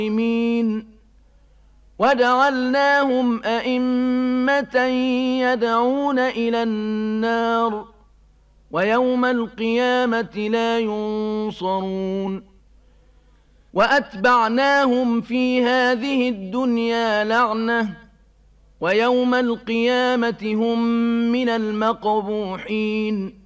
وجعلناهم أئمة يدعون إلى النار ويوم القيامة لا ينصرون وأتبعناهم في هذه الدنيا لعنة ويوم القيامة هم من المقبوحين